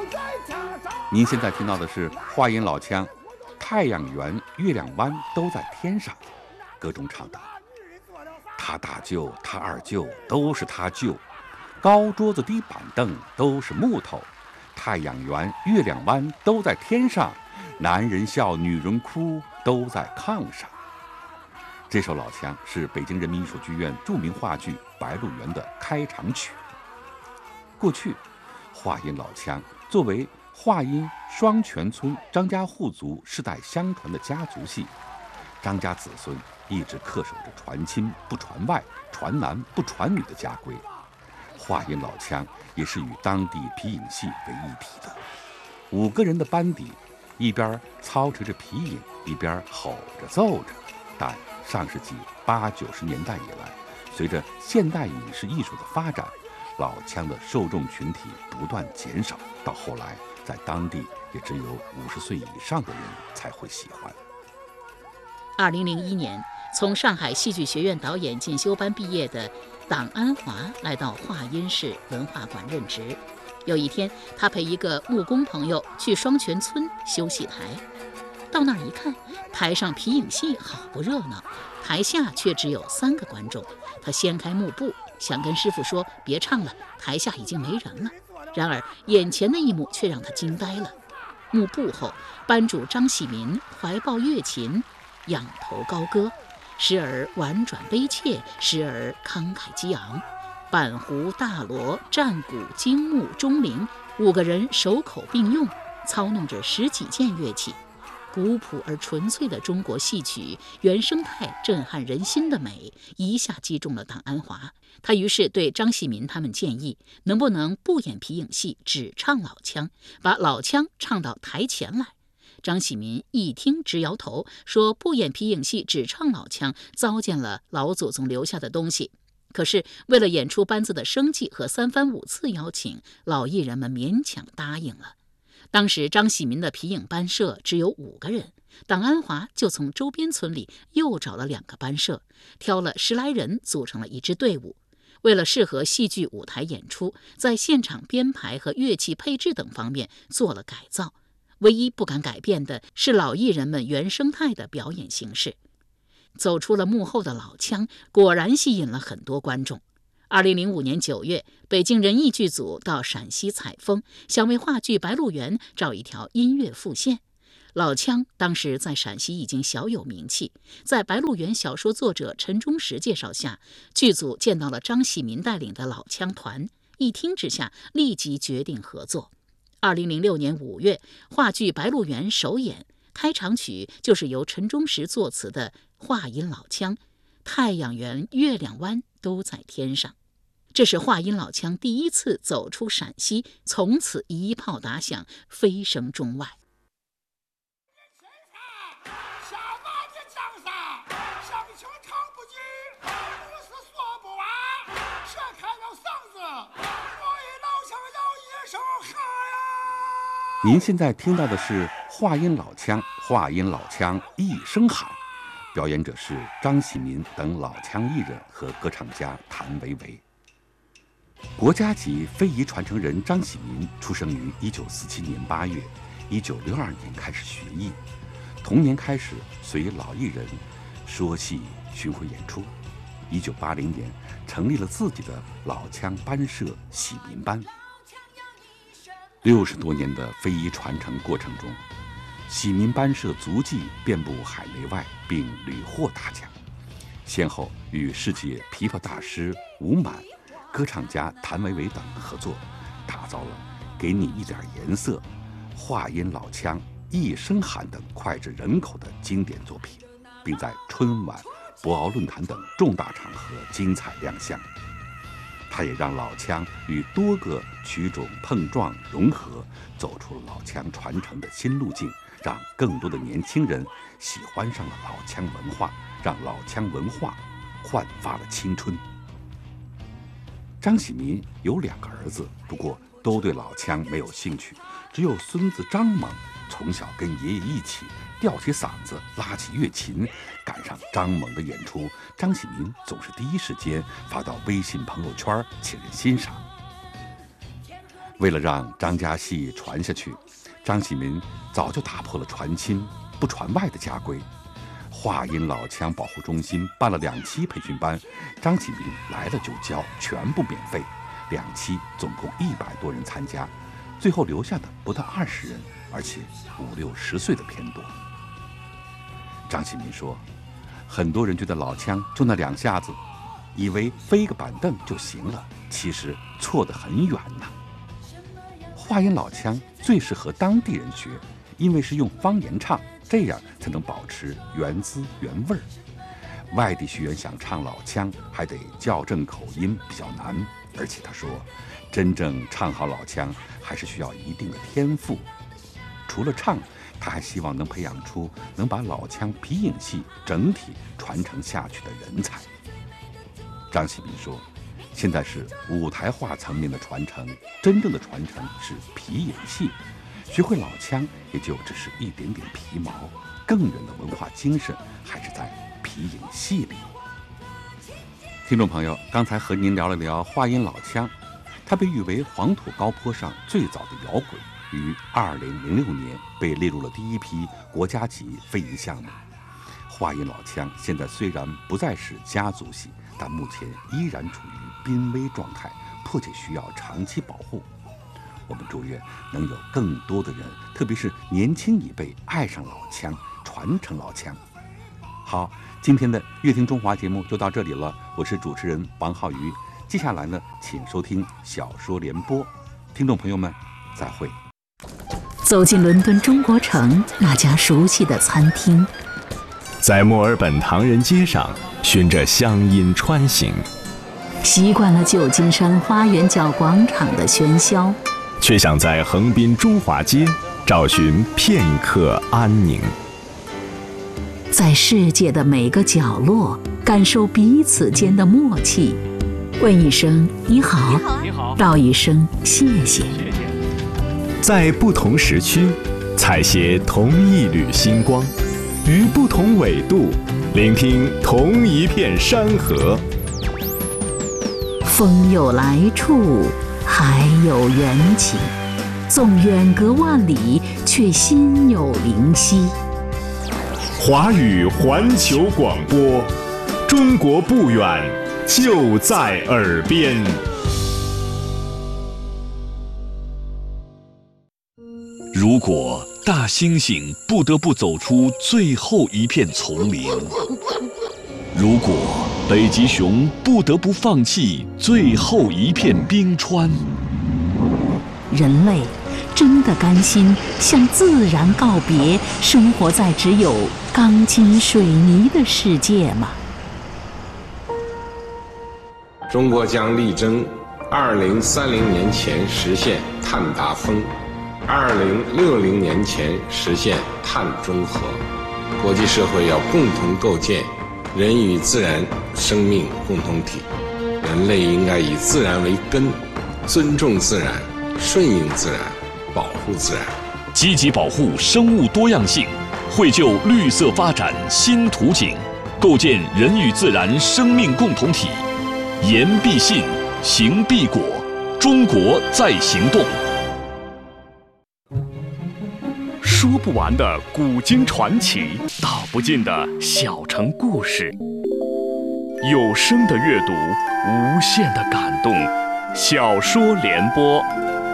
您现在听到的是话音老腔，太阳圆、月亮弯都在天上，歌中唱道：他大舅、他二舅都是他舅，高桌子低板凳都是木头，太阳圆、月亮弯都在天上，男人笑，女人哭，都在炕上。这首老腔是北京人民艺术剧院著名话剧《白鹿原》的开场曲。过去，话音老腔作为话音双泉村张家户族世代相传的家族戏，张家子孙一直恪守着传亲不传外、传男不传女的家规。话音老腔也是与当地皮影戏为一体的，5个人的班底，一边操持着皮影，一边吼着奏着。但上世纪80、90年代以来，随着现代影视艺术的发展，老腔的受众群体不断减少，到后来在当地也只有50岁以上的人才会喜欢。 2001年，从上海戏剧学院导演进修班毕业的党安华来到华阴市文化馆任职。有一天，他陪一个木工朋友去双泉村修戏台。到那儿一看，台上皮影戏好不热闹，台下却只有3个观众。他掀开幕布，想跟师傅说别唱了，台下已经没人了。然而眼前的一幕却让他惊呆了。幕布后，班主张喜民怀抱乐琴，仰头高歌，时而婉转悲切，时而慷慨激昂。板胡、大锣、战鼓、京木、钟铃，5个人手口并用，操弄着10几件乐器。古朴而纯粹的中国戏曲原生态震撼人心的美一下击中了党安华。他于是对张喜民他们建议，能不能不演皮影戏，只唱老腔，把老腔唱到台前来。张喜民一听直摇头，说不演皮影戏，只唱老腔，糟践了老祖宗留下的东西。可是为了演出班子的生计和3番5次邀请，老艺人们勉强答应了。当时张喜民的皮影班社只有5个人，党安华就从周边村里又找了2个班社，挑了10来人组成了一支队伍。为了适合戏剧舞台演出，在现场编排和乐器配置等方面做了改造。唯一不敢改变的是老艺人们原生态的表演形式。走出了幕后的老腔，果然吸引了很多观众。2005年9月，北京人艺剧组到陕西采风，想为话剧《白鹿原》找一条音乐副线。老腔当时在陕西已经小有名气，在《白鹿原》小说作者陈忠实介绍下，剧组见到了张喜民带领的老腔团，一听之下立即决定合作。2006年5月，话剧《白鹿原》首演，开场曲就是由陈忠实作词的话音老腔，太阳圆、月亮弯都在天上。这是话音老腔第一次走出陕西，从此一炮打响，飞升中外。 您现在听到的是话音老腔，话音老腔一声喊，表演者是张喜民等老腔艺人和歌唱家谭维维。国家级非遗传承人张喜民出生于1947年8月，1962年开始学艺，同年开始随老艺人说戏巡回演出。1980年成立了自己的老腔班社喜民班。60多年的非遗传承过程中，喜民班社足迹遍布海内外，并屡获大奖，先后与世界琵琶大师吴满、歌唱家谭维维等合作，打造了《给你一点颜色》、话音老腔、一声喊等脍炙人口的经典作品，并在春晚、博鳌论坛等重大场合精彩亮相。他也让老腔与多个曲种碰撞融合，走出了老腔传承的新路径，让更多的年轻人喜欢上了老腔文化，让老腔文化焕发了青春。张喜民有2个儿子，不过都对老腔没有兴趣，只有孙子张猛从小跟爷爷一起吊起嗓子拉起乐琴，赶上张猛的演出，张喜民总是第一时间发到微信朋友圈请人欣赏。 为了让张家戏传下去，张喜民早就打破了传亲不传外的家规。话音老腔保护中心办了2期培训班，张喜民来了就教，全部免费。2期总共100多人参加，最后留下的不到20人，而且50、60岁的偏多。张喜民说，很多人觉得老腔就那2下子，以为飞一个板凳就行了，其实错得很远呢。话音老腔最适合当地人学，因为是用方言唱，这样才能保持原滋原味儿。外地学员想唱老腔，还得校正口音，比较难。而且他说，真正唱好老腔还是需要一定的天赋。除了唱，他还希望能培养出能把老腔皮影戏整体传承下去的人才。张喜民说，现在是舞台化层面的传承，真正的传承是皮影戏。学会老腔也就只是一点点皮毛，更远的文化精神还是在皮影戏里。听众朋友，刚才和您聊了聊话音老腔，它被誉为黄土高坡上最早的摇滚，于2006年被列入了第1批国家级非遗项目。话音老腔现在虽然不再是家族戏，但目前依然处于濒危状态，迫切需要长期保护。我们祝愿能有更多的人，特别是年轻一辈爱上老腔，传承老腔。好，今天的乐听中华节目就到这里了，我是主持人王浩宇。接下来呢，请收听小说联播。听众朋友们，再会。 走进伦敦中国城那家熟悉的餐厅， 在墨尔本唐人街上循着乡音穿行， 习惯了旧金山花园角广场的喧嚣， 却想在横滨中华街找寻片刻安宁。 在世界的每个角落感受彼此间的默契，问一声你好，道一声谢谢。 在不同时区采撷同一缕星光，于不同纬度聆听同一片山河。 风有来处，海有缘起，纵远隔万里，却心有灵犀。 华语环球广播，中国不远，就在耳边。 如果大猩猩不得不走出最后一片丛林，如果北极熊不得不放弃最后一片冰川， 人类真的甘心向自然告别，生活在只有钢筋水泥的世界吗？ 中国将力争2030年前实现碳达峰，2060年前实现碳中和。国际社会要共同构建人与自然生命共同体，人类应该以自然为根，尊重自然，顺应自然，保护自然， 积极保护生物多样性，绘就绿色发展新图景，构建人与自然生命共同体。言必信，行必果，中国在行动。说不完的古今传奇，道不尽的小城故事，有声的阅读，无限的感动。小说联播。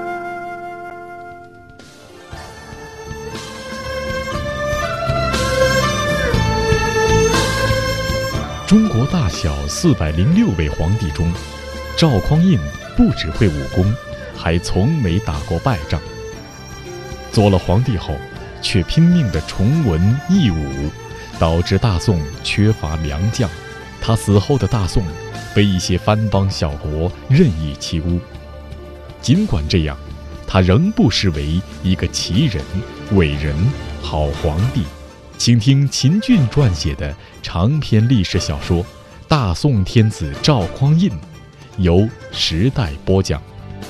中国大小406位皇帝中，赵匡胤不只会武功，还从没打过败仗。做了皇帝后，却拼命地崇文抑武，导致大宋缺乏良将。他死后的大宋被一些藩邦小国任意欺污。尽管这样，他仍不失为一个奇人、伟人、好皇帝。请听秦俊撰写的长篇历史小说《大宋天子赵匡胤》，由时代播讲。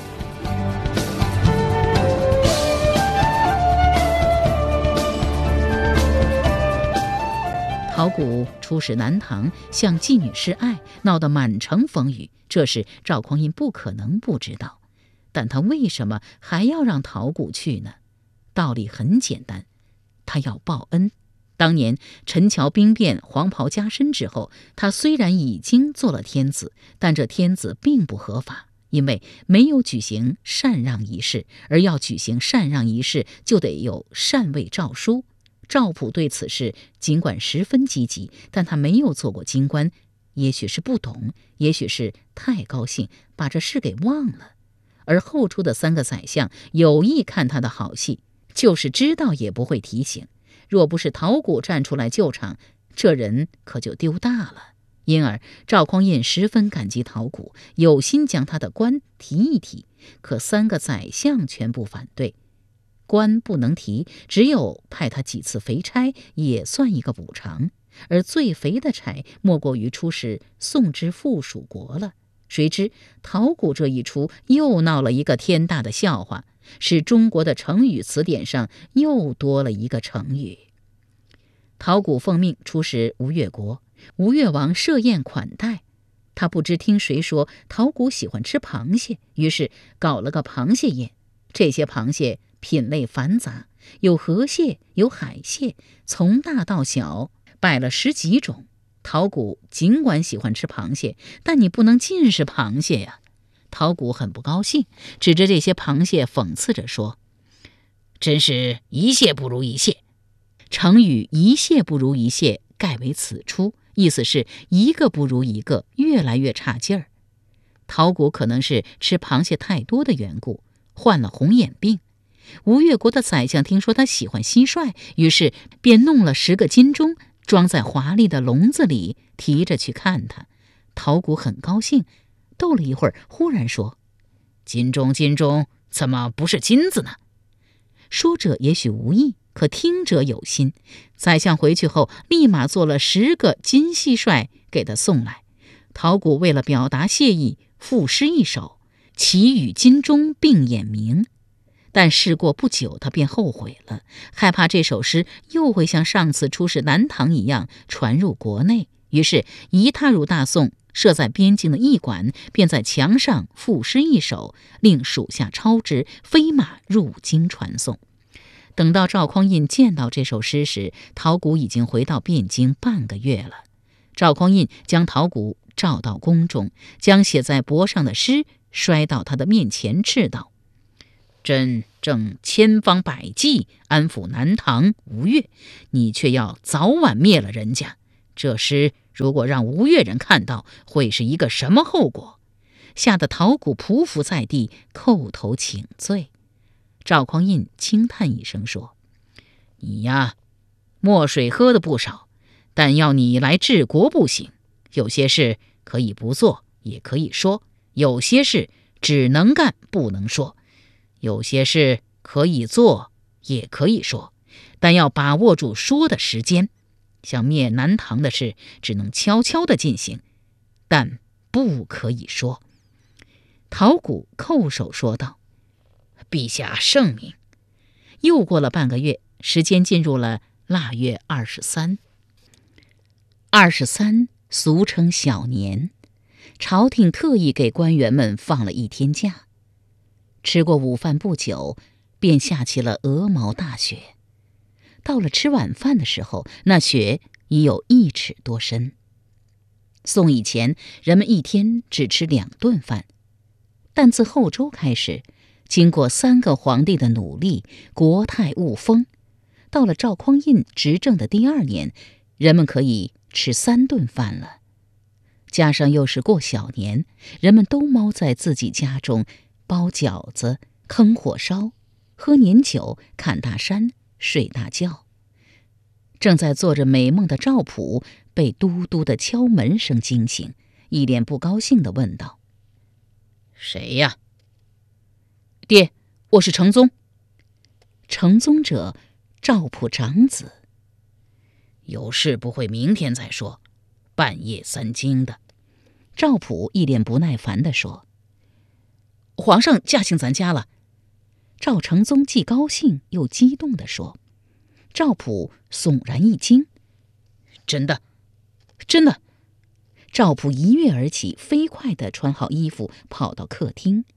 陶谷出使南唐，向妓女示爱，闹得满城风雨，这事赵匡胤不可能不知道。 但他为什么还要让陶谷去呢？道理很简单，他要报恩。当年陈桥兵变，黄袍加身之后，他虽然已经做了天子，但这天子并不合法，因为没有举行禅让仪式，而要举行禅让仪式，就得有禅位诏书。赵普对此事尽管十分积极，但他没有做过京官，也许是不懂，也许是太高兴，把这事给忘了。而后出的3个宰相有意看他的好戏，就是知道也不会提醒。若不是陶谷站出来救场，这人可就丢大了。因而赵匡胤十分感激陶谷，有心将他的官提一提，可3个宰相全部反对。官不能提，只有派他几次肥差，也算一个补偿。而最肥的差莫过于出使宋之附属国了。谁知陶谷这一出又闹了一个天大的笑话，使中国的成语词典上又多了一个成语。陶谷奉命出使吴越国，吴越王设宴款待，他不知听谁说陶谷喜欢吃螃蟹，于是搞了个螃蟹宴。这些螃蟹品类繁杂，有河蟹，有海蟹，从大到小，摆了10几种。陶谷尽管喜欢吃螃蟹，但你不能尽是螃蟹呀。陶谷很不高兴，指着这些螃蟹讽刺着说：“真是一蟹不如一蟹。”成语“一蟹不如一蟹”盖为此出，意思是一个不如一个，越来越差劲儿。陶谷可能是吃螃蟹太多的缘故，患了红眼病。吴越国的宰相听说他喜欢蟋蟀，于是便弄了10个金钟，装在华丽的笼子里，提着去看他。陶谷很高兴，斗了一会儿，忽然说：“金钟，金钟，怎么不是金子呢？”说者也许无意，可听者有心。宰相回去后，立马做了10个金蟋蟀给他送来。陶谷为了表达谢意，赋诗一首，其与金钟并眼明。但事过不久，他便后悔了，害怕这首诗又会像上次出使南唐一样传入国内，于是一踏入大宋，设在边境的驿馆，便在墙上赋诗一首，令属下抄之，飞马入京传颂。等到赵匡胤见到这首诗时，陶谷已经回到汴京半个月了。赵匡胤将陶谷召到宫中，将写在帛上的诗摔到他的面前，斥道：“朕正千方百计安抚南唐吴越，你却要早晚灭了人家。这诗如果让吴越人看到，会是一个什么后果？”吓得陶谷匍匐在地，叩头请罪。赵匡胤轻叹一声说：“你呀，墨水喝的不少，但要你来治国不行。有些事可以不做，也可以说；有些事只能干，不能说；有些事可以做，也可以说，但要把握住说的时间。像灭南唐的事，只能悄悄地进行，但不可以说。”陶谷叩首说道：“陛下圣明。”又过了半个月，时间进入了腊月23。23俗称小年，朝廷特意给官员们放了1天假。吃过午饭不久，便下起了鹅毛大雪。到了吃晚饭的时候，那雪已有1尺多深。宋以前，人们一天只吃2顿饭，但自后周开始，经过3个皇帝的努力，国泰物丰。到了赵匡胤执政的第2年，人们可以吃3顿饭了。加上又是过小年，人们都猫在自己家中，包饺子、坑火烧、喝年酒、看大山、睡大觉。正在做着美梦的赵普被嘟嘟的敲门声惊醒，一脸不高兴地问道：“谁呀？”“爹，我是程宗。”程宗者，赵普长子。有事不会明天再说，半夜3更的。赵普一脸不耐烦地说：“皇上驾幸咱家了。”赵承宗既高兴又激动地说。赵普悚然一惊：“真的？真的？”赵普一跃而起，飞快地穿好衣服，跑到客厅。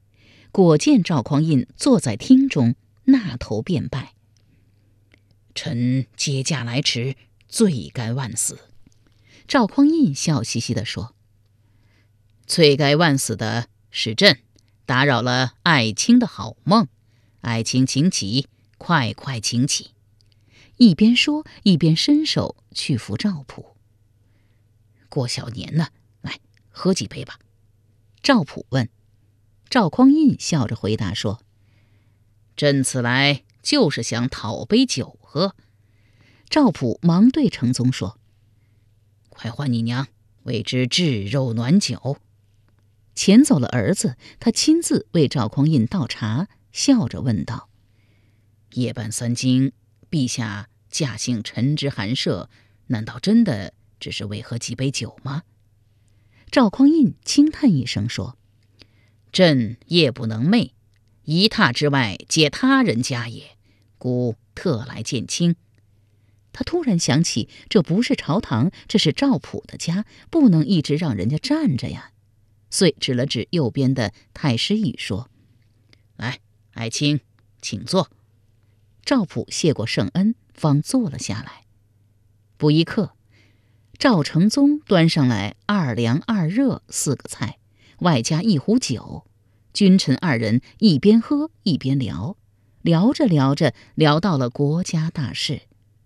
果见赵匡胤坐在厅中，纳头便拜。臣接驾来迟，罪该万死。赵匡胤笑嘻嘻地说：罪该万死的是朕，打扰了爱卿的好梦。爱卿请起，快快请起。一边说一边伸手去扶赵普。过小年呢，来喝几杯吧。赵普问。赵匡胤笑着回答说：朕此来就是想讨杯酒喝。赵普忙对程宗说：快唤你娘，为之炙肉暖酒。遣走了儿子，他亲自为赵匡胤倒茶，笑着问道：夜半三更，陛下驾幸臣之寒舍，难道真的只是为喝几杯酒吗？赵匡胤轻叹一声说：朕夜不能寐，一榻之外皆他人家也，故特来见卿。他突然想起，这不是朝堂，这是赵普的家，不能一直让人家站着呀，遂指了指右边的太师椅说：来，爱卿请坐。赵普谢过圣恩，方坐了下来。不一刻，赵承宗端上来2凉2热4个菜，外加1壶酒。君臣2人一边喝一边聊，聊着聊着，聊到了国家大事。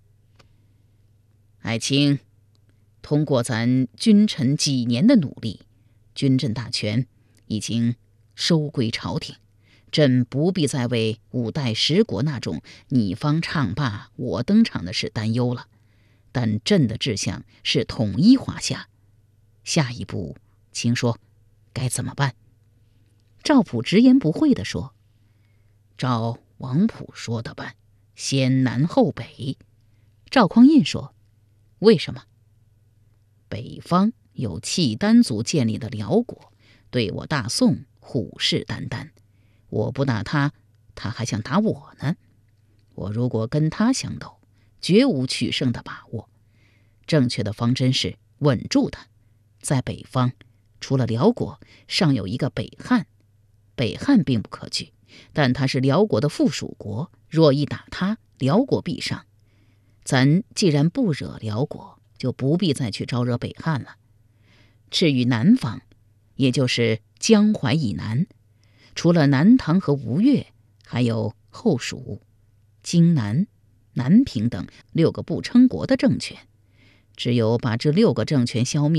爱卿，通过咱君臣几年的努力，军政大权已经收归朝廷，朕不必再为5代10国那种你方唱罢我登场的事担忧了。但朕的志向是统一华夏，下一步请说该怎么办？赵普直言不讳地说：照王普说的办，先南后北。赵匡胤说：为什么？北方有契丹族建立的辽国，对我大宋虎视眈眈，我不打他，他还想打我呢。我如果跟他相斗，绝无取胜的把握。正确的方针是稳住他。在北方，除了辽国，尚有一个北汉。北汉并不可惧，但他是辽国的附属国，若一打他，辽国必上。咱既然不惹辽国，就不必再去招惹北汉了。至于南方，也就是江淮以南，除了南唐和吴越，还有后蜀、荆南、南平等6个不称国的政权。只有把这6个政权消灭，